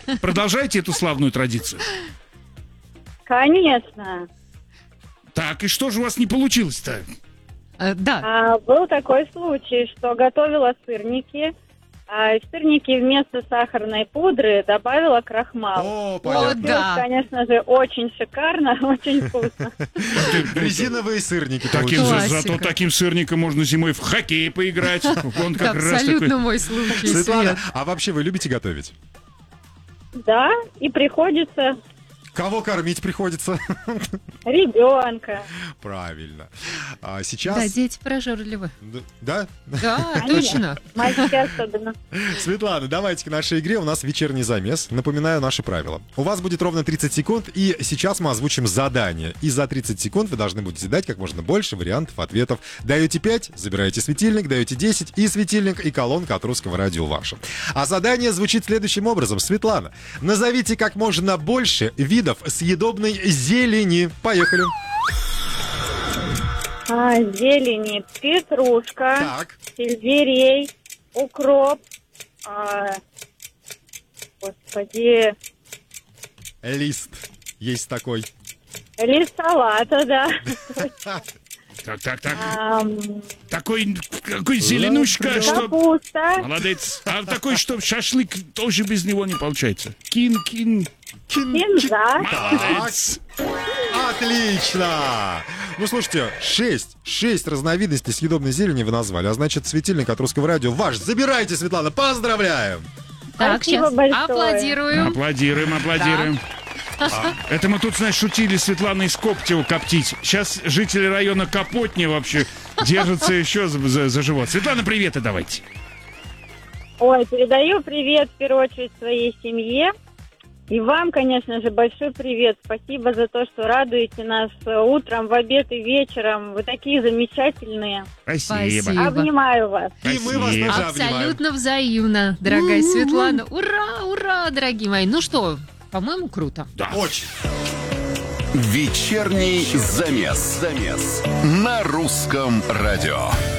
Продолжайте эту славную традицию. Конечно. Так, и что же у вас не получилось-то? Да. Был такой случай, что готовила сырники, а в сырники вместо сахарной пудры добавила крахмал. О, понятно. да. Конечно же, очень шикарно, очень вкусно. Резиновые сырники Таким, получились. Классика. зато таким сырником можно зимой в хоккей поиграть. Он Это как раз абсолютно такой... мой случай, Светлана, Свет. а вообще вы любите готовить? Да, и приходится Кого кормить приходится? ребенка. Правильно. Да, Сейчас... дети прожорливы. Да? Да, точно. Мальчики особенно. Светлана, давайте к нашей игре. У нас вечерний замес. Напоминаю наши правила. У вас будет ровно 30 секунд, и сейчас мы озвучим задание. И за 30 секунд вы должны будете дать как можно больше вариантов ответов. Даете 5, забираете светильник, даете 10, и светильник, и колонка от русского радио ваша. А задание звучит следующим образом. Светлана, назовите как можно больше видов съедобной зелени. Поехали. Зелени, петрушка, Так. сельдерей, укроп, господи, Лист. Есть такой. лист салата, да. Так. Ам, Какой зеленушка, что... Капуста, Молодец. А такой, что шашлык тоже без него не получается. Кин. кинза. Молодец. Отлично! Ну, слушайте, 6 разновидностей съедобной зелени вы назвали, а значит, светильник от русского радио ваш. Забирайте, Светлана, поздравляем! Так, Спасибо сейчас большое. аплодирую. Аплодируем. Это мы тут, знаешь, шутили Светланой из Коптева коптить. Сейчас жители района Капотни вообще держатся еще за живот. Светлана, привет и давайте. Ой, передаю привет в первую очередь своей семье. И вам, конечно же, большой привет. Спасибо за то, что радуете нас утром, в обед и вечером. Вы такие замечательные. Спасибо. Обнимаю вас. И мы вас Спасибо. тоже обнимаем. Абсолютно взаимно, дорогая Светлана. Ура, ура, дорогие мои. Ну что, по-моему, круто. Очень. Вечерний замес на русском радио.